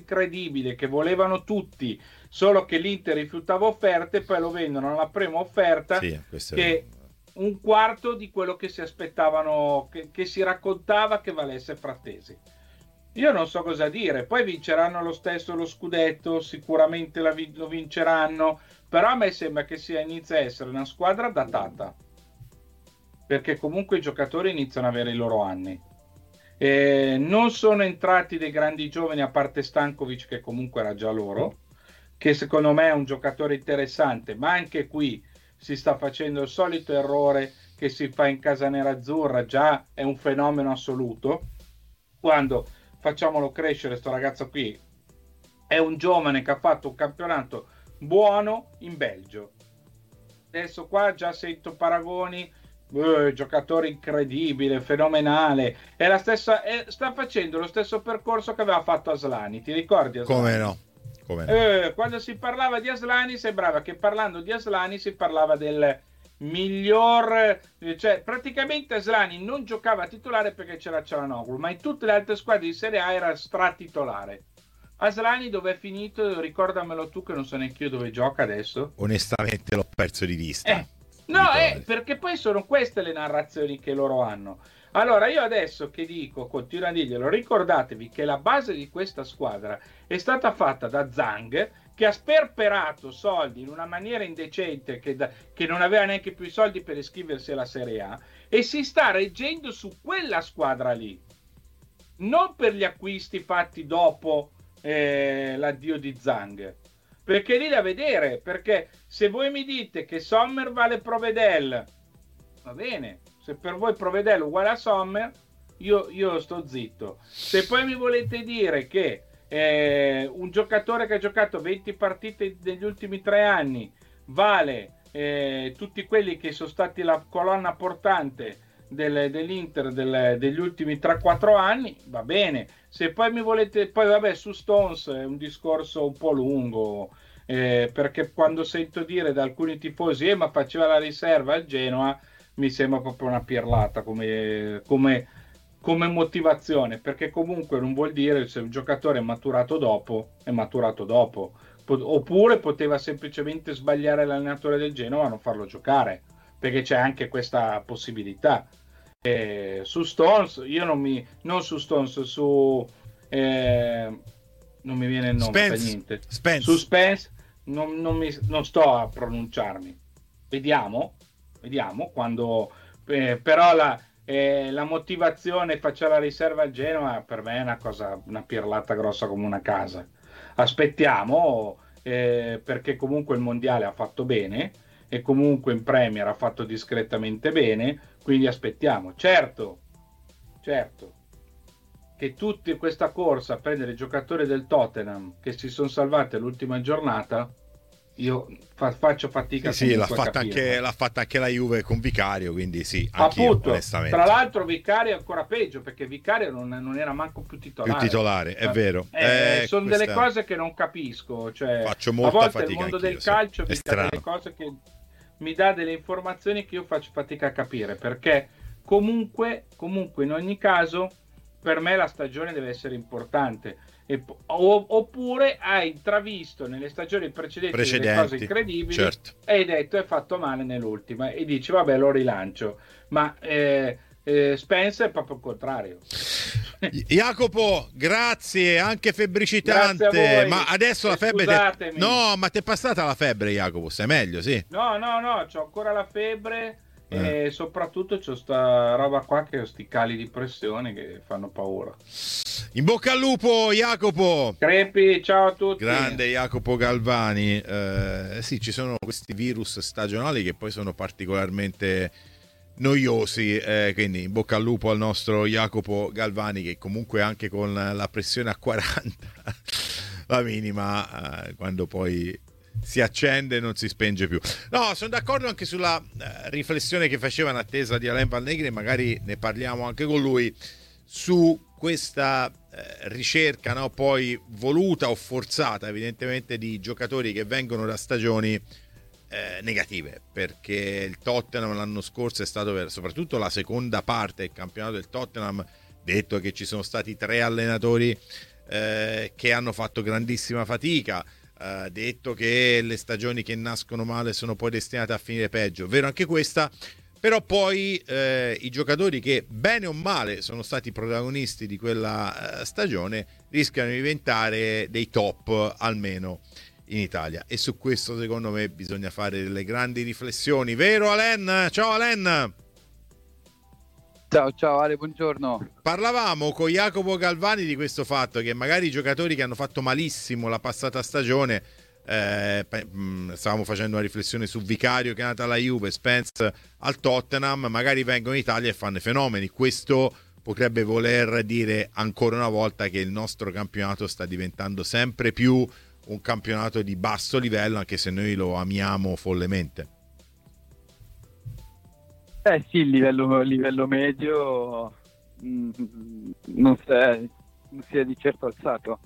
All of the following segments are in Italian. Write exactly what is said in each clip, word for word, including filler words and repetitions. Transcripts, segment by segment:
incredibile che volevano tutti, solo che l'Inter rifiutava offerte, poi lo vendono alla prima offerta Sì, questo è che un quarto di quello che si aspettavano, che, che si raccontava che valesse Frattesi. Io non so cosa dire, poi vinceranno lo stesso lo scudetto, sicuramente la vi- lo vinceranno, però a me sembra che sia, inizia a essere una squadra datata, perché comunque i giocatori iniziano ad avere i loro anni. Eh, non sono entrati dei grandi giovani a parte Stankovic che comunque era già loro, che secondo me è un giocatore interessante, ma anche qui si sta facendo il solito errore che si fa in casa nerazzurra, già è un fenomeno assoluto. Quando facciamolo crescere, sto ragazzo qui è un giovane che ha fatto un campionato buono in Belgio. Adesso qua già sento paragoni, eh, giocatore incredibile, fenomenale. È la stessa, è- sta facendo lo stesso percorso che aveva fatto Aslani. Ti ricordi come Aslani? no, come no. Eh, quando si parlava di Aslani sembrava che parlando di Aslani si parlava del miglior, eh, cioè praticamente Aslani non giocava titolare perché c'era Cialanoglu, ma in tutte le altre squadre di Serie A era stratitolare. Aslani dove è finito? Ricordamelo tu che non so neanche io dove gioca adesso. Onestamente l'ho perso di vista, Eh, ti no, dico la eh, verità. perché poi sono queste le narrazioni che loro hanno. Allora, io adesso che dico, continuo a dirglielo, ricordatevi che la base di questa squadra è stata fatta da Zhang, che ha sperperato soldi in una maniera indecente, che, da- che non aveva neanche più i soldi per iscriversi alla Serie A, e si sta reggendo su quella squadra lì, non per gli acquisti fatti dopo eh, l'addio di Zhang, perché lì da vedere, perché se voi mi dite che Sommer vale Provedel, va bene, se per voi Provedel è uguale a Sommer, io, io sto zitto. Se poi mi volete dire che eh, un giocatore che ha giocato venti partite negli ultimi tre anni vale eh, tutti quelli che sono stati la colonna portante del, dell'Inter del, degli ultimi tre quattro anni, va bene. Se poi mi volete, poi vabbè, su Stones è un discorso un po' lungo, eh, perché quando sento dire da alcuni tifosi, eh, ma faceva la riserva al Genoa, mi sembra proprio una pirlata come, come, come motivazione, perché comunque non vuol dire se un giocatore è maturato dopo, è maturato dopo. Po- oppure poteva semplicemente sbagliare l'allenatore del Genoa a non farlo giocare, perché c'è anche questa possibilità. Eh, su Stones, io non mi, non su Stones, su eh, non mi viene il nome, fa Spence, niente. Su Spence. Spence non, non, mi, non sto a pronunciarmi. Vediamo, vediamo quando, eh, però la, eh, la motivazione faccia la riserva al Genoa per me è una cosa, una pirlata grossa come una casa. Aspettiamo, eh, perché comunque il mondiale ha fatto bene e comunque in Premier ha fatto discretamente bene, quindi aspettiamo. Certo, certo che tutta questa corsa a prendere i giocatori del Tottenham che si sono salvati all'ultima giornata, io fa- faccio Sì, fatica sì, l'ha comunque a fatta anche, capirla. l'ha fatta anche la Juve con Vicario, quindi sì, anch'io, Appunto, tra onestamente. l'altro Vicario è ancora peggio perché Vicario non, non era manco più Più titolare. titolare, è Eh, vero. eh, Eh, sono delle questa cose che non capisco, cioè faccio a molta volte il fatica mondo anch'io, del sì. calcio È mi dà delle strano. cose che mi dà delle informazioni che io faccio fatica a capire, perché comunque, comunque in ogni caso per me la stagione deve essere importante. E, o, oppure hai intravisto nelle stagioni precedenti delle cose Precedenti, incredibili certo. e hai detto è fatto male nell'ultima e dici vabbè lo rilancio, ma eh, eh, Spencer è proprio il contrario. Jacopo, grazie, anche Grazie a febbricitante. Ma voi adesso la e febbre... Te... scusatemi. No, ma ti è passata la febbre, Jacopo, stai meglio, sì. No, no, no, c'ho ancora la febbre Eh. e soprattutto c'ho sta roba qua che ho sti cali di pressione che fanno paura. In bocca al lupo, Jacopo. Crepi, ciao a tutti. Grande Jacopo Galvani. Eh, sì, ci sono questi virus stagionali che poi sono particolarmente noiosi, eh, quindi in bocca al lupo al nostro Jacopo Galvani, che comunque anche con la pressione a quaranta, la minima, eh, quando poi si accende non si spenge più. No, sono d'accordo anche sulla eh, riflessione che faceva in attesa di Alain Van Negri, magari ne parliamo anche con lui, su questa eh, ricerca, no, poi voluta o forzata evidentemente di giocatori che vengono da stagioni eh, negative, perché il Tottenham l'anno scorso è stato per, soprattutto la seconda parte del campionato del Tottenham, detto che ci sono stati tre allenatori eh, che hanno fatto grandissima fatica, eh, detto che le stagioni che nascono male sono poi destinate a finire peggio, vero anche questa, però poi eh, i giocatori che bene o male sono stati protagonisti di quella eh, stagione rischiano di diventare dei top almeno in Italia, e su questo secondo me bisogna fare delle grandi riflessioni, vero Alen? Ciao Alen! Ciao ciao Ale, buongiorno. Parlavamo con Jacopo Galvani di questo fatto che magari i giocatori che hanno fatto malissimo la passata stagione, eh, stavamo facendo una riflessione su Vicario che è andato alla Juve, Spence al Tottenham, magari vengono in Italia e fanno i fenomeni. Questo potrebbe voler dire ancora una volta che il nostro campionato sta diventando sempre più un campionato di basso livello, anche se noi lo amiamo follemente. Eh sì, il livello, livello medio mh, non, si è, non si è di certo alzato,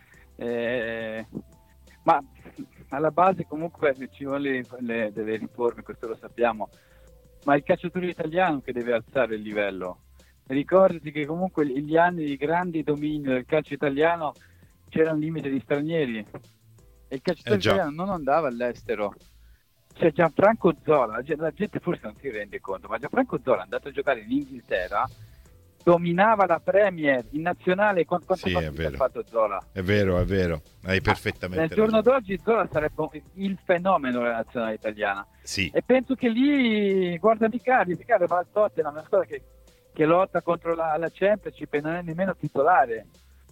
eh, ma alla base comunque ci vogliono le, delle riforme, questo lo sappiamo, ma è il calciatore italiano che deve alzare il livello. Ricordati che comunque gli anni di grandi dominio del calcio italiano c'era un limite di stranieri e il calciatore eh italiano non andava all'estero. Cioè Gianfranco Zola, la gente forse non si rende conto, ma Gianfranco Zola è andato a giocare in Inghilterra, dominava la Premier in nazionale. Quanto, quante sì, partite ha fatto Zola? È vero, è vero, hai perfettamente Nel giorno ragione. d'oggi Zola sarebbe il fenomeno della nazionale italiana. Sì. E penso che lì, guarda Vicario, Vicario va al Tottenham, una squadra che, che lotta contro la, la Championship e non è nemmeno titolare.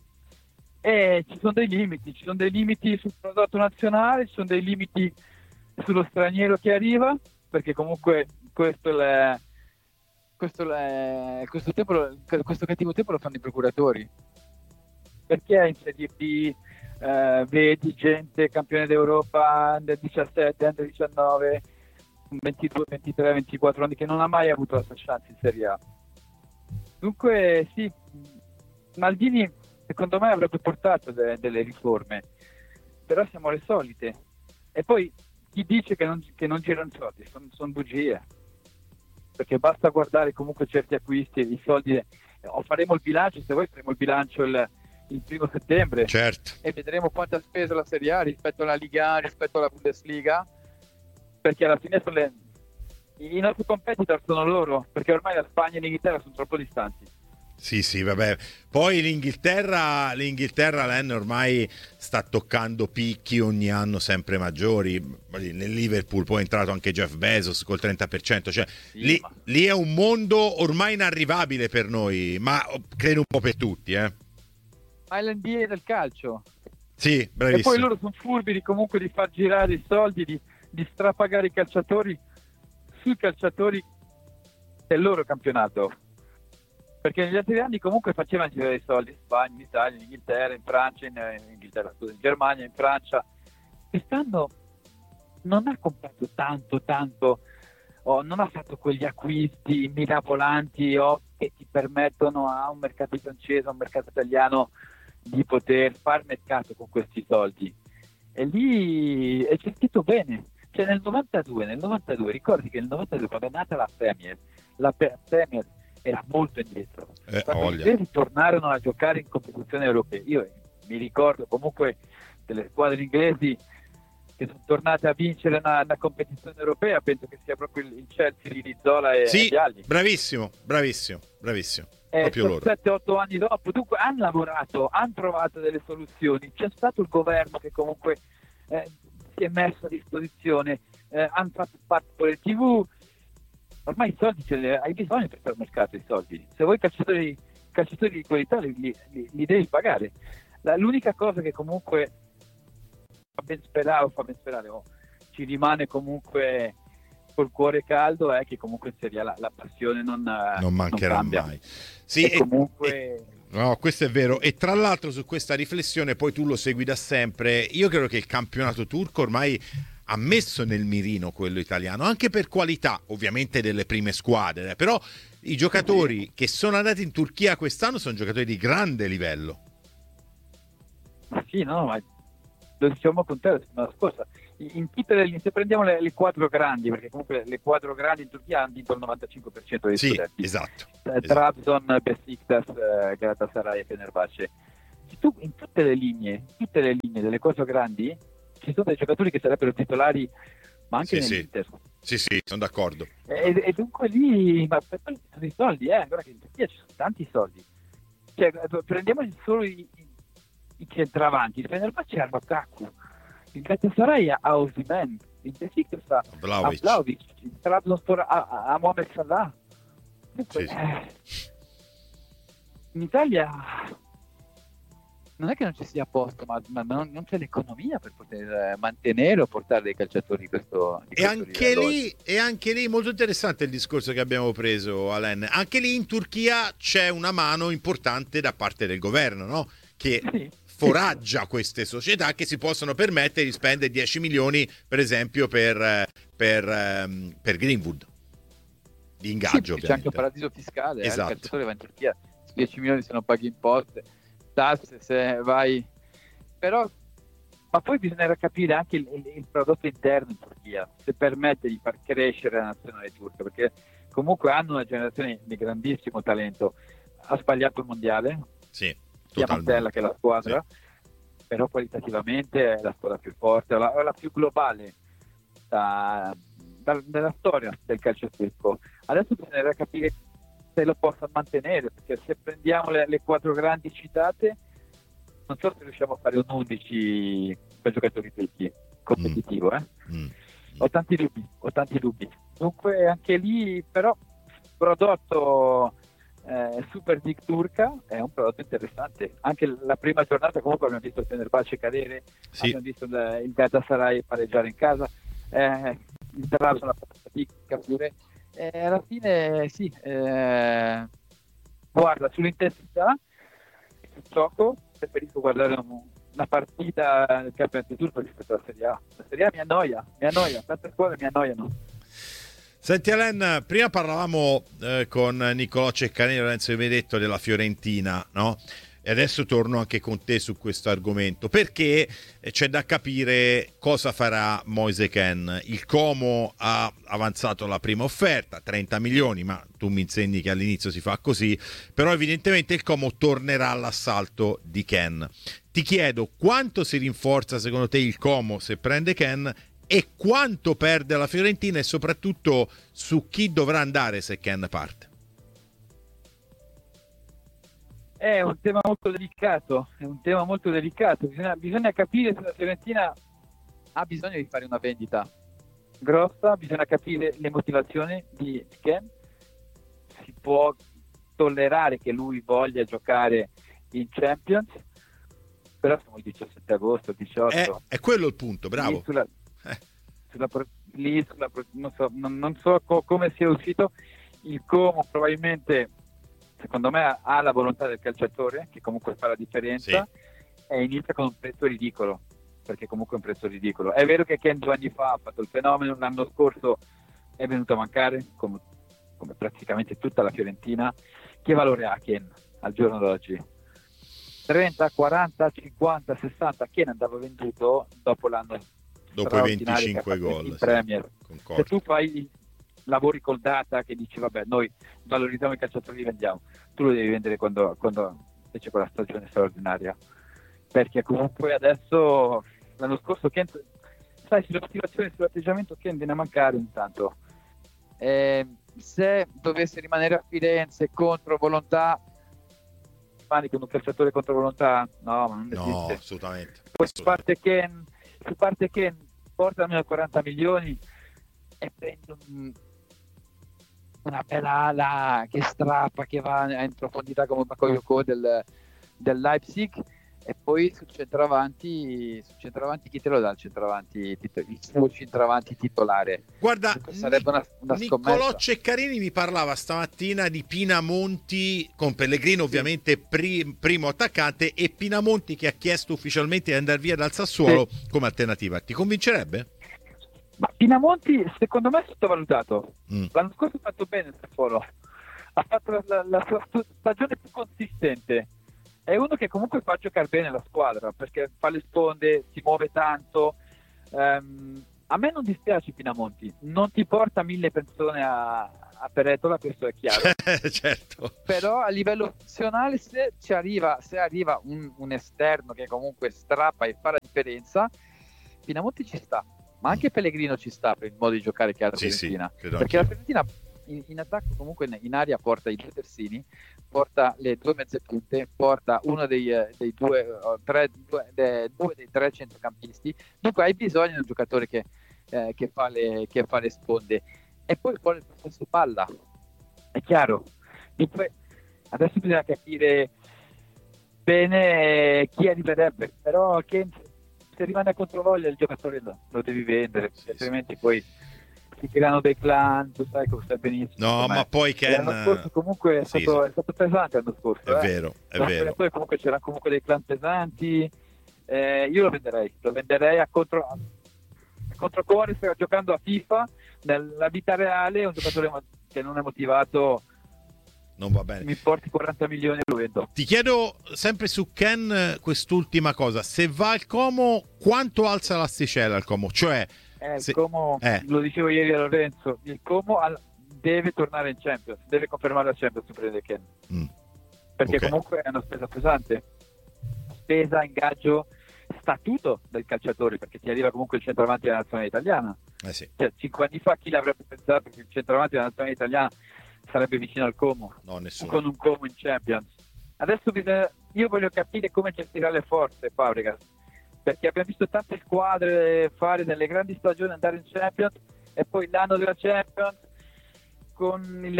E ci sono dei limiti, ci sono dei limiti sul prodotto nazionale, ci sono dei limiti sullo straniero che arriva, perché comunque questo è, questo è, questo, tempo, questo cattivo tempo lo fanno i procuratori, perché in Serie B eh, vedi gente campione d'Europa under diciassette, under diciannove, ventidue, ventitré, ventiquattro anni che non ha mai avuto la sua chance in Serie A. Dunque sì, Maldini secondo me avrebbe portato de- delle riforme, però siamo le solite. E poi chi dice che non, che non girano soldi sono, sono bugie, perché basta guardare comunque certi acquisti, i soldi, o faremo il bilancio, se vuoi faremo il bilancio il, il primo settembre, certo, e vedremo quanto ha speso la Serie A rispetto alla Liga, rispetto alla Bundesliga, perché alla fine sono le, i nostri competitor sono loro, perché ormai la Spagna e l'Inghilterra sono troppo distanti. Sì, sì, vabbè. Poi l'Inghilterra, l'Inghilterra Len ormai sta toccando picchi ogni anno sempre maggiori. Nel Liverpool poi è entrato anche Jeff Bezos col trenta per cento. Cioè, sì, lì, ma... lì è un mondo ormai inarrivabile per noi, ma credo un po' per tutti, eh. Ma è l'N B A del calcio. Sì, bravissimo. E poi loro sono furbi di comunque di far girare i soldi, di, di strapagare i calciatori sui calciatori del loro campionato. Perché negli altri anni comunque facevano girare i soldi in Spagna, in Italia, in Inghilterra, in Francia, in, in, Inghilterra, scusa, in Germania, in Francia. Quest'anno non ha comprato tanto, tanto, oh, non ha fatto quegli acquisti mirabolanti oh, che ti permettono a un mercato francese, a un mercato italiano di poter far mercato con questi soldi. E lì è gestito bene. Cioè nel novantadue, nel novantadue, ricordi che nel novantadue quando è nata la Premier, la Premier era molto indietro. Eh, Quando gli inglesi tornarono a giocare in competizioni europee, io mi ricordo comunque delle squadre inglesi che sono tornate a vincere una, una competizione europea, penso che sia proprio il Chelsea di Rizzola e sì, Vialli. Bravissimo, bravissimo, bravissimo. Eh, loro. sette otto anni dopo, dunque hanno lavorato, hanno trovato delle soluzioni, c'è stato il governo che comunque eh, si è messo a disposizione, eh, hanno fatto parte con le tivù. Ormai i soldi ce li hai bisogno per fare mercato, i soldi. Se vuoi calciatori, calciatori di qualità li, li, li devi pagare. La, l'unica cosa che comunque fa ben sperare, fa ben sperare oh, ci rimane comunque col cuore caldo è che comunque in Serie A la, la passione non, non mancherà non mai. Sì, e e, comunque... E... No, questo è vero. E tra l'altro su questa riflessione, poi tu lo segui da sempre, io credo che il campionato turco ormai ha messo nel mirino quello italiano, anche per qualità ovviamente delle prime squadre, però i giocatori che sono andati in Turchia quest'anno sono giocatori di grande livello. Sì, no, ma lo diciamo con te la settimana scorsa, in tutte le, se prendiamo le, le quattro grandi, perché comunque le quattro grandi in Turchia hanno vinto il novantacinque per cento dei sì, scudetti. esatto, eh, Trabzon, Besiktas, eh, Galatasaray e Fenerbahce. tu, in tutte le linee, tutte le linee delle cose grandi, ci sono dei giocatori che sarebbero titolari, ma anche sì, nell'Inter. Sì, sì, sono d'accordo. E, e dunque lì, ma per quelli sono i soldi, eh, guarda che in Turchia ci sono tanti soldi. Cioè, prendiamo solo i, i, i centravanti, il Fenerbahce ha Lukaku, il Galatasaray ha Osimhen, il Besiktas ha Vlahovic. ha Vlahovic, il Trabzonspor ha, ha Mohamed Salah. Dunque, Sì. eh, in Italia non è che non ci sia a posto, ma, ma non, non c'è l'economia per poter eh, mantenere o portare dei calciatori di questo, di E questo anche, livello. lì, e anche lì molto interessante il discorso che abbiamo preso, Alen. Anche lì in Turchia c'è una mano importante da parte del governo, no? Che Sì. foraggia queste società che si possono permettere di spendere dieci milioni, per esempio, per, per, ehm, per Greenwood. Di ingaggio, Sì, c'è anche ovviamente. un paradiso fiscale, eh, Esatto. il calciatore va in Turchia, dieci milioni se non paghi imposte, tasse se vai, però ma poi bisognerà capire anche il, il, il prodotto interno in Turchia, se permette di far crescere la nazionale turca, perché comunque hanno una generazione di grandissimo talento. Ha sbagliato il mondiale, Sì, sia Montella che la squadra, sì. però qualitativamente è la squadra più forte, la, la più globale da, da, della storia del calcio turco. Adesso bisognerà capire se lo possa mantenere, perché se prendiamo le, le quattro grandi citate, non so se riusciamo a fare un undici per giocatori turchi competitivo, eh? Mm. Ho tanti dubbi, ho tanti dubbi. Dunque anche lì, però, prodotto eh, Super League turca è un prodotto interessante. Anche la prima giornata comunque abbiamo visto il Fenerbahce cadere, Sì. abbiamo visto il, il Galatasaray pareggiare in casa, eh, il Trabzon ha fatto fatica pure. E alla fine sì, eh, guarda, sull'intensità, sul gioco, preferisco guardare un, una partita del campionato turco rispetto alla Serie A. La Serie A mi annoia, mi annoia, tante squadre mi annoiano. Senti Alen, prima parlavamo eh, con Niccolò Ceccanini, Lorenzo Benedetto della Fiorentina, no? E adesso torno anche con te su questo argomento, perché c'è da capire cosa farà Moise Kean. Il Como ha avanzato la prima offerta, trenta milioni, ma tu mi insegni che all'inizio si fa così, però evidentemente il Como tornerà all'assalto di Kean. Ti chiedo quanto si rinforza secondo te il Como se prende Kean e quanto perde la Fiorentina e soprattutto su chi dovrà andare se Kean parte. È un tema molto delicato, è un tema molto delicato. Bisogna, bisogna capire se la Fiorentina ha bisogno di fare una vendita grossa, bisogna capire le motivazioni di Kean. Si può tollerare che lui voglia giocare in Champions, però siamo il diciassette agosto, diciotto. È, è quello il punto, bravo. Lì sulla, eh. sulla, lì sulla, non so, non, non so co- come sia uscito il Como, probabilmente secondo me ha la volontà del calciatore che comunque fa la differenza, sì. E inizia con un prezzo ridicolo, perché comunque è un prezzo ridicolo. È vero che Kean due anni fa ha fatto il fenomeno, l'anno scorso è venuto a mancare come, come praticamente tutta la Fiorentina. Che valore ha Kean al giorno d'oggi? trenta, quaranta, cinquanta, sessanta. Kean andava venduto dopo l'anno dopo i venticinque gol in Premier. Sì, se tu fai lavori col data che dici vabbè noi valorizziamo i calciatori, li vendiamo, tu lo devi vendere quando, quando c'è quella stagione straordinaria, perché comunque adesso l'anno scorso Kean, sai, sulle motivazioni, sull'atteggiamento Kean viene a mancare intanto. Eh, se dovesse rimanere a Firenze contro volontà, rimani con un calciatore contro volontà? No, ma non esiste. No, assolutamente. Poi su parte Kean, su parte Kean porta almeno quaranta milioni e prendi un, una bella ala che strappa, che va in profondità come Bakayoko del, del Leipzig, e poi sul centravanti, sul centravanti chi te lo dà il centravanti, il suo centravanti titolare? Guarda, sarebbe una, una Niccolò Ceccarini mi parlava stamattina di Pinamonti con Pellegrino ovviamente pri, primo attaccante, e Pinamonti che ha chiesto ufficialmente di andare via dal Sassuolo, sì, come alternativa. Ti convincerebbe? Ma Pinamonti secondo me è sottovalutato. Mm. L'anno scorso ha fatto bene il Sassuolo, ha fatto la, la, la sua stagione più consistente. È uno che comunque fa giocare bene la squadra, perché fa le sponde, si muove tanto. Um, a me non dispiace Pinamonti, non ti porta mille persone a, a Peretola, questo è chiaro. Certo. Però a livello funzionale, se ci arriva, se arriva un, un esterno che comunque strappa e fa la differenza, Pinamonti ci sta, ma anche Pellegrino ci sta per il modo di giocare che ha la Sì, Fiorentina, sì, perché la Fiorentina in, in attacco comunque in aria porta i due terzini, porta le due mezze punte, porta uno dei, dei due, tre, due, de, due dei tre centrocampisti, dunque hai bisogno di un giocatore che, eh, che, fa le, che fa le sponde, e poi vuole il possesso palla, è chiaro. Dunque adesso bisogna capire bene chi arriverebbe, però che se rimane a controvoglia il giocatore lo, lo devi vendere, sì, altrimenti sì. Poi si creano dei clan, tu sai come stai benissimo. No, ma poi Ken... L'anno scorso comunque è, sì, stato, sì. è stato pesante l'anno scorso. È eh. vero, è l'anno vero. Poi comunque c'erano comunque dei clan pesanti, eh, io lo venderei, lo venderei a contro... a controcuore, sta giocando a FIFA, nella vita reale un giocatore che non è motivato, non va bene. Mi porti quaranta milioni e lo vedo. Ti chiedo sempre su Ken quest'ultima cosa: se va al Como, quanto alza l'asticella al Como? Cioè, eh, se... il Como, eh. lo dicevo ieri a Lorenzo, il Como al... deve tornare in Champions, deve confermare la Champions su prendere Ken, mm. perché okay. comunque è una spesa pesante, spesa, ingaggio, statuto del calciatore, perché ti arriva comunque il centravanti della nazionale italiana. Eh sì. Cioè, cinque anni fa chi l'avrebbe pensato che il centravanti della nazionale italiana sarebbe vicino al Como, no, nessuno. Con un Como in Champions. Adesso bisogna... io voglio capire come gestirà le forze Fabregas, perché abbiamo visto tante squadre fare delle grandi stagioni, andare in Champions e poi l'anno della Champions con il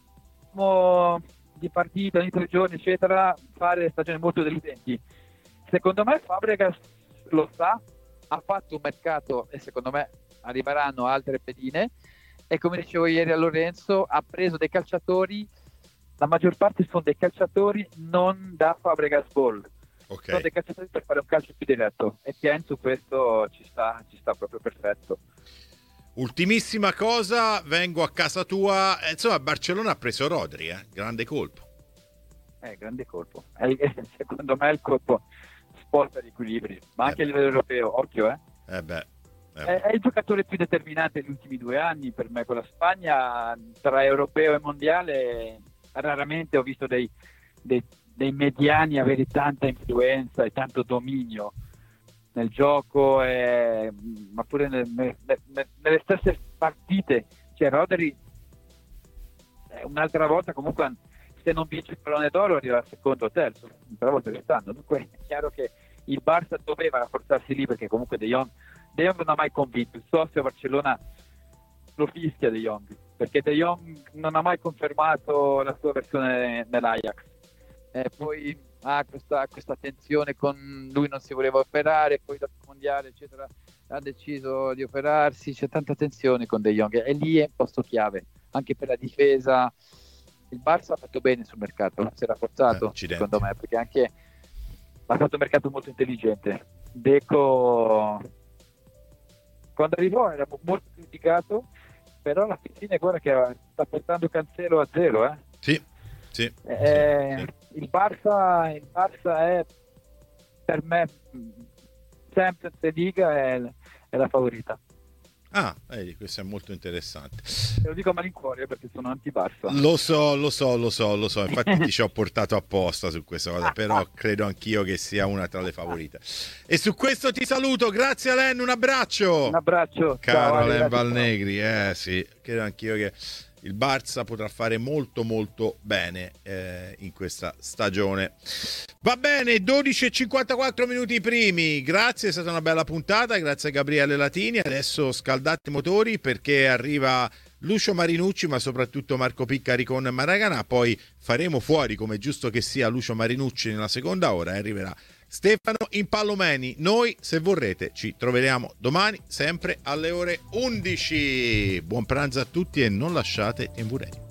ritmo di partita ogni tre giorni eccetera, fare stagioni molto deludenti. Secondo me Fabregas lo sa, ha fatto un mercato e secondo me arriveranno altre pedine, e come dicevo ieri a Lorenzo ha preso dei calciatori, la maggior parte sono dei calciatori non da Fabregas Ball, okay. Sono dei calciatori per fare un calcio più diretto, e Ken su questo ci sta, ci sta proprio perfetto. Ultimissima cosa, vengo a casa tua, insomma Barcellona ha preso Rodri, eh? grande colpo. Eh, grande colpo, è, secondo me il colpo sposta gli equilibri, ma anche eh a livello europeo, occhio eh. Eh beh. Eh. È, è il giocatore più determinante degli ultimi due anni per me con la Spagna, tra europeo e mondiale raramente ho visto dei, dei, dei mediani avere tanta influenza e tanto dominio nel gioco, e, ma pure nel, nel, nel, nelle stesse partite. Cioè Rodri un'altra volta comunque, se non vince il pallone d'oro arriva al secondo o terzo, un'altra volta quest'anno. Dunque è chiaro che il Barça doveva rafforzarsi lì, perché comunque De Jong, De Jong non ha mai convinto, il socio Barcellona lo fischia De Jong, perché De Jong non ha mai confermato la sua versione nell'Ajax, e poi ha ah, questa, questa tensione con lui, non si voleva operare, poi dopo il mondiale eccetera ha deciso di operarsi, c'è tanta tensione con De Jong e lì è un posto chiave anche per la difesa. Il Barça ha fatto bene sul mercato, si è rafforzato eh, secondo me, perché anche ha fatto un mercato molto intelligente. Deco quando arrivò era molto criticato, però alla fine guarda che sta portando Cancelo a zero eh? Sì, sì, eh, sì, sì. Il Barça, il Barça è per me Champions e Liga è, è la favorita. Ah, vedi, questo è molto interessante. Te lo dico a malincuore perché sono anti-Barça. Lo so, lo so, lo so, lo so. Infatti ti ci ho portato apposta su questa cosa, però credo anch'io che sia una tra le favorite. E su questo ti saluto, grazie Alen, un abbraccio. Un abbraccio. Caro Alen Valnegri, eh sì, credo anch'io che il Barça potrà fare molto molto bene eh, in questa stagione. Va bene, dodici e cinquantaquattro minuti primi, grazie, è stata una bella puntata, grazie a Gabriele Latini. Adesso scaldate i motori perché arriva Lucio Marinucci, ma soprattutto Marco Piccari con Maragana. Poi faremo fuori, come giusto che sia, Lucio Marinucci nella seconda ora e arriverà Stefano Impallomeni. Noi, se vorrete, ci troveremo domani sempre alle ore undici. Buon pranzo a tutti e non lasciate T V Radio.